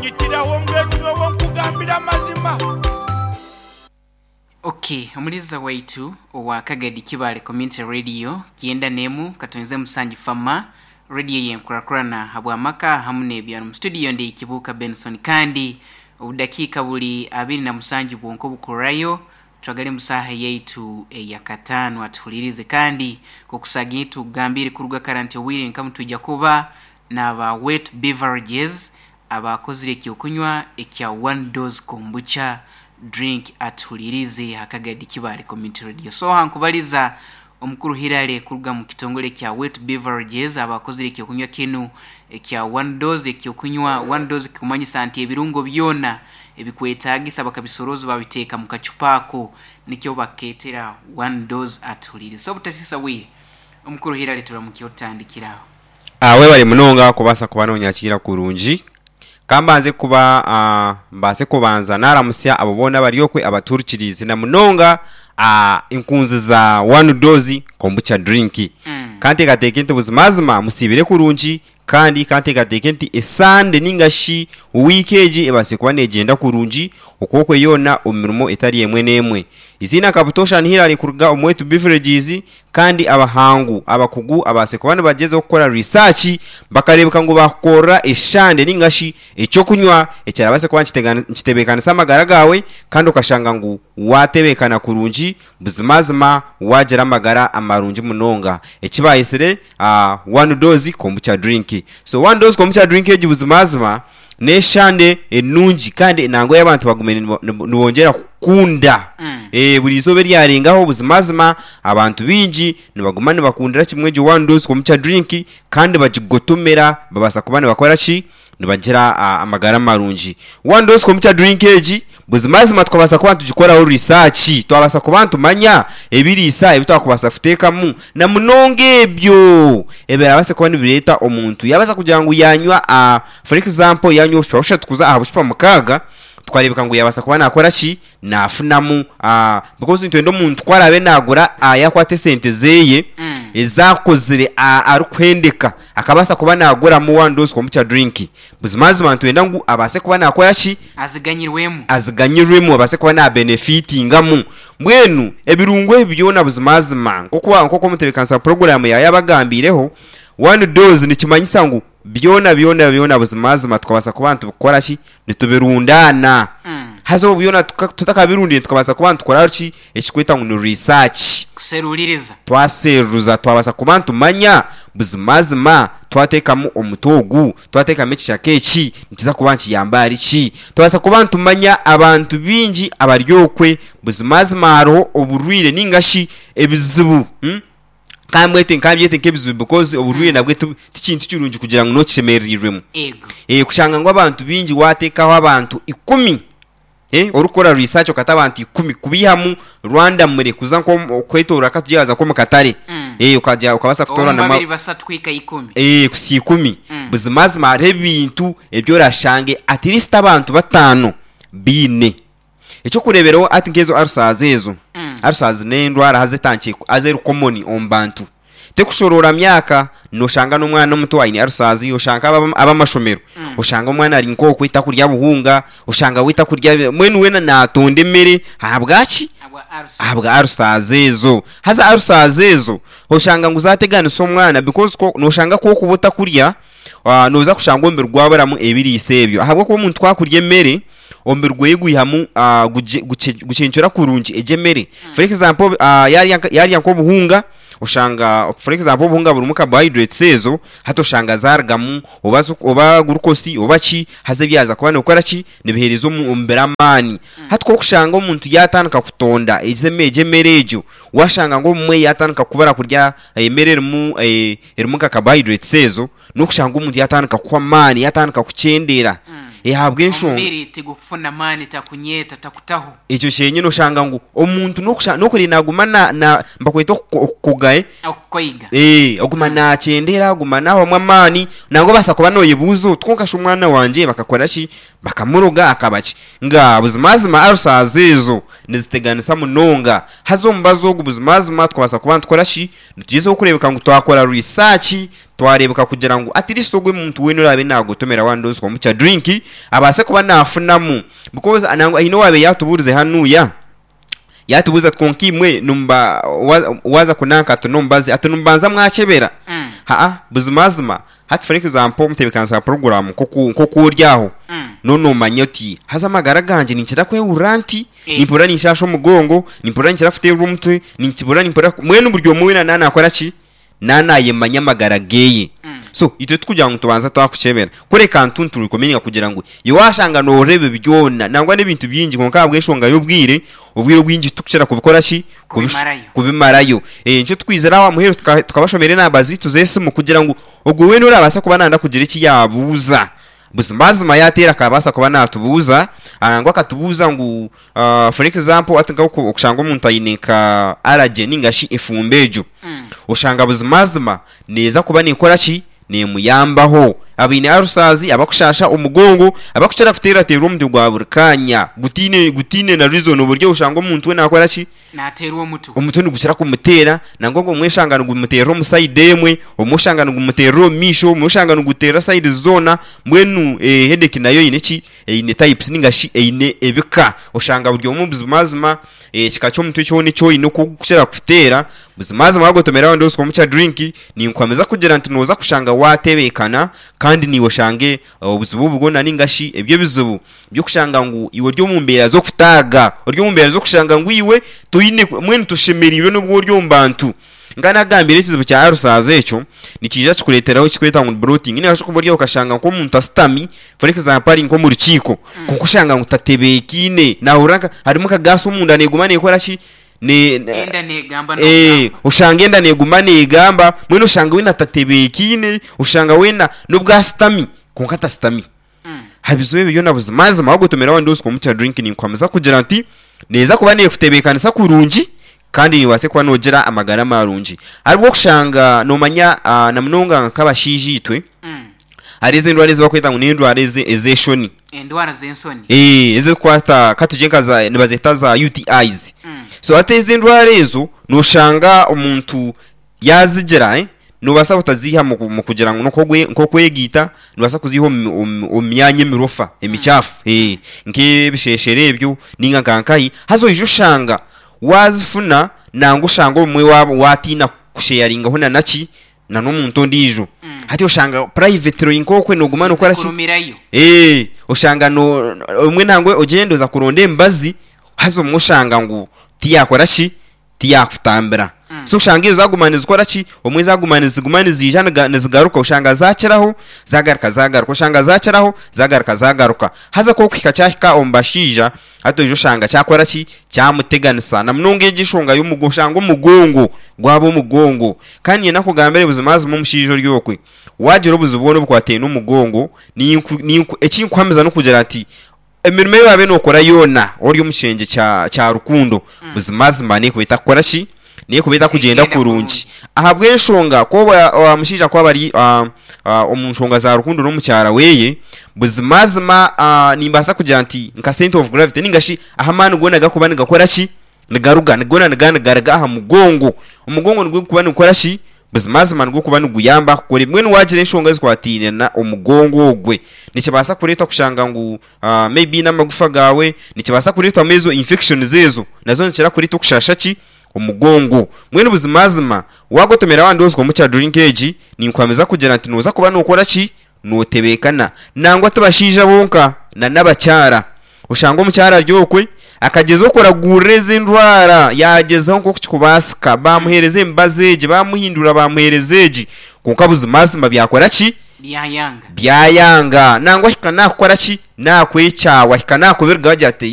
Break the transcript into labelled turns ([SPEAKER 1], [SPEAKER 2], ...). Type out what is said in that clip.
[SPEAKER 1] nyitirawo ngenu yowo nkugambira mazima.
[SPEAKER 2] Okay, omuliza waitu owa Kagadi Kibale Community Radio kienda nemu katonze musanji fama radio yenkurakurana habwamaka hamune byano studio ndi Kibuka Benson kandi obudakika buli 27 bwonko bukurayo twagale musaha yaitu ya katano atulirize kandi kokusagitu gambiri kuruga karante wili nkamu tujja kuba n'aba wet beverages abakozire kyokunywa ekya 1 dose kombucha drink atulirize Hakagadi Kibale Community Radio. So hankubaliza omukuru Hilale kuruga mu kitongole kya wet beverages abakozire kyokunywa kinu ekya 1 dose kyokunywa 1 dose kumanyisa anti ebirungo byona ebikwetagisa bakabisorozo babiteeka mu kacupako nikyo baketera 1 dose atulirize. So butasisa wili omukuru Hilale turamukiyotandikiraho.
[SPEAKER 3] We bali munonga kubasa kubanonyakira kurungi kambanze kuba mbase kubanza naramusya abobona bariyokwe abaturukirize na munonga inkunzi za 1 dozi kombucha drinki kandi gatekente buzimazima musibire kurungi kandi gatekente esande ningashi weekeji ebase kuba negenda kurungi okoko yona omirimo etari yemwe nemwe izina kabutosha Hilale kuruga omwetu beverages kandi abahangu abakugu abase kubana bageze gukora research bakarebuka ngo bakora eshande ningashi ecyo kunywa ecyarabase kuba kitebekana samagara gawe kandi ukashanga ngo watebekana kurungi buzimazima wagera amagara amarungi munonga ekibayisire 1 dose kombucha drink. So 1 dose kombucha drink ejibuzimazima neshande enungi kandi nango y'abantu bagumene nibongera kunda buri izobe ryarengaho buzimazima abantu bingi nibagumane bakundira kimwe je 1 dose kombucha drink kandi bajigotomera babasa kubane bakora ki nibagira amagara marungi. 1 dose kombucha drink eji buzimazima twabasa kubantu tugikoraho research twabasa kubantu manya ebirisa ebitwakubasa futekamu na munonge ebyo ebera kubana bireta omuntu yabaza kugira ngo yanywa for example yanywa ushobora tukuza ahabushipa mukaga twarebeka ngo yabasa kuba nakora ki nafunamu because ntwendo muntu kwarabe nagura yakwate sente zeye ezakozire arukwendeka akabasa kuba nagura mu 1 dose kombucha drink buzimazima ntwenda ngo abase kuba nakora ki aziganyirwemo abase kuba na benefitingamu mwenu ebirungo ebyona buzimazima nkoko mutebekansa program yabagambireho 1 dose nikimanyisa ngo byona buzimazima twabasa kubantu bukora ki nituberundana hazo byona tutakabirundiye twabasa kubantu tukora ki ekikweta ngo research
[SPEAKER 2] kuseruliriza
[SPEAKER 3] twaseruza twabasa kubantu manya buzimazima twatekamu omutogu twatekamu ekishakeki ntiza kubanki yambari ki twabasa kubantu manya abantu bingi abaryokwe buzimazima haro oburwire ningashi ebizibu kamwete nkabyete nkebizu because oburuye nabwe tikintu kirungi kugira ngo no kishemerirwemo kushanga ngo abantu bingi watekaho abantu 10 orukora research okata abantu 10 kubihamu Rwanda mure kuza nko kwetora katujaza ko mukatare ukajya ukabasa kutora na
[SPEAKER 2] babiri basatwika 10
[SPEAKER 3] kusi 10 buzimazima hari bintu ebyo rashange at least abantu batano bine icyo kureberaho ati ngezo arusazezo arusazi n'indwara hazitankiye azeru common ombantu tekushorora myaka noshanga n'umwana muto wayini arusazi oshanga abamashomero oshanga umwana ari nko kwita kurya buhunga oshanga wita kurya mwenu wena natonde mere habwaki habwa arusazezo haza arusazezo oshanga nguzategana so mwana because noshanga ko kubuta kurya noza kushanga ombe rwabaramu ebiri isebyo ahabwo ko umuntu twakurye mere omberwe guihamu gucenchora kurungi ejemere for example yari yanko buhunga ushanga for example buhunga buri muka carbohydrates ezo hatoshanga zargamu oba glucose obachi haze byaza kubana ukora ki nibiherezo mu mberamani hatko kushanga umuntu yatanka kutonda ejemere ejo washanga ngo mwe yatanka kubara kurya emerere mu erimuka carbohydrates ezo no kushanga umuntu yatanka kwa mani yatanka kucendera habwensho
[SPEAKER 2] mbiri tigufuna mani takunyeta takutaho
[SPEAKER 3] icyo cyenye no shanga ngo omuntu no kuri nagumana na mbakweto kugaye
[SPEAKER 2] koyiga
[SPEAKER 3] ogumana cyendera ogumana ho mwamani nango basa kuba noye buzo twunkasha umwana wanje bakakora ki bakamuruga akabaki nga buzimazima arusazezo niziteganisa munonga hazo mbazo buzimazima twabasa kuba tkorashi nitugeze okurebeka ngo twakora research twarebeka kugira ngo at least ogwe muntu wenu rabe nagotomera wandozi ko mucha drink abase kuba nafunamu because anango ino wabe yatuburize hanuya yatubuza tkonkimwe numba waza kunanka tunombazi atunumbanza mwachebera buzimazima hati for example mutebekansa program ko kuryaho nono manyoti haza magara ganje ninkira kwe uranti nimpora ninshasho mugongo nimpora ninkira fite rumutwe ninkibura nimpora mwene uburyo muwina nana akora ki nana yemanya magara geye so ito tukujya ngo tubanza twakuchebera kure kantuntu rukomenya kugira ngo yiwashanga no rebe byona nangwa n'ibintu byingi ngo kabwe shonga yobwire ubwiro bwingi tukishera kubikora ki kubimarayo ncyo twizera wa muhero tukabashomere nabazi tuzese mu kugira ngo ubwo we nurabasa kuba nanda kugira iki yabuza buzimazima yatera kabasa kuba natubuza ngo akatubuza ngo for example atinga ukushanga umuntu ayineka araje ningashi ifumbejo ushanga buzimazima neza kuba nikora ki nemuyambaho abine arusazi abakushasha umugongo abakushara futera tero mu rwa burkanya gutine na reason uburyo ushanga umuntu we nakora ki
[SPEAKER 2] natera uwo mutu
[SPEAKER 3] umuntu ni gushira kumutera nango mweshangana gumutera mu side emwe umushangana gumutera misho umushangana gutera side zona mwenu headache nayo ineki ine types ningashi ine ebika ushanga buryo mu buzimazima kikacho mtu cyo ni cyo ino kushira kufutera buzimazima bagotomera wando usko mucha drink ni nkwameza kugira nti noza kushanga watebekana kandi niwo shange ubuzubu bugona ningashi ebyo bizubu byo kushanga ngo iwe ryo mu mbera zo kufutaga ryo mu mbera zo kushanga ngo iwe tuyine mwene tushemeriro n'ubwo ryo mbantu ngana gambire kizibu cya arusaze echo nikija kikuleteraho kikweta ngo bloating ine ashoko buryo ukashanga ko umuntu astami for example nko mu rukiko kukushanga ngo tatebekine nahuranga harimo kagaso umuntu anegumane ikora ki
[SPEAKER 2] enda negamba
[SPEAKER 3] ushanga enda negumane igamba mwene ushanga wena tatebekine ushanga wena nubwa stami kunkata stami habizobe byo nabuzimazima wagotomera wandi usko mucha drink ni kwameza kugira nti neza kuba nefutebekana kurungi kandi ni wase kwa nogera amagara marungi ariko kushanga no manya na munonga nkabashijitwe arize ndwara zibakwita ngo nindwara ezeshoni
[SPEAKER 2] endwara zensoni
[SPEAKER 3] eze kwata katujenkaza nibazetaza UTIs so ateze ndwara ezo no shanga umuntu yazigera nubasa butaziha mu kugira ngo nko kwegita nubasa kuziho umyanye mirofa emichafu nke bisheshere byo ninga kankai hazo ijushanga wazifuna nango shanga umwe wabo watina kusharinga hona nachi na n'umuntu ndijo hati ushanga private rinkokwe no gumana ukora ki ushanga no umwe nangwe ugendo za kuronde mbazi hazo mushanga ngo tiyakora ki tiyakutambira so ushanga izagumana zikora ki umwe zagumana zijana nazigaruka ushanga zakiraho zagaruka ushanga zakiraho zagaruka haza ko kwikacyaka ombashija hato ijo shanga cyakora ki cyamuteganisa na munonge gishonga y'umugoshanga umugongo gwabo umugongo kandi nako gambere buzimazi mu mushijo ryokwe wagiro buzubone bukwateye n'umugongo ni ekinkwamiza no kugera ati emirime yabe nokora yona ori umushenge cya rukundo buzimazi mane kubita kora ki niye kubita kugenda kurungi ahabwe nshonga ko wamushija kwa bari omunshonga za rukundo no mucyara weye buzimazima nimbasa kugira nti nka center of gravity ningashi ahamana ugonaga kuba ngakora ki ngaruga ngaraga aha umugongo nigwe kuba ngakora ki buzimazima nigwe kuba nguyamba kuri mwe wagire nshonga zikwatire na umugongo ogwe nikibasa kureta kushanga ngo maybe n'amagufa gawe nikibasa kureta mezo infection zezo nazo nkira kureta kushasha ki umugongo mwene buzimazima wagotomera wandi wose ko mucha drink age ni nkwameza kugira nti noza kuba nokora ki notebekana nangwa tabashija bonka na nabacyara ushanga umucyara ryokwe akagezo kora gureze ndwara yagezaho nko kubasika bamuhereze mbazeje bamuhindura bamuherezeje kuko buzimazima byakora ki byayanga nangwa hikana kora ki nakwe cyawa hikana kubirwa byateye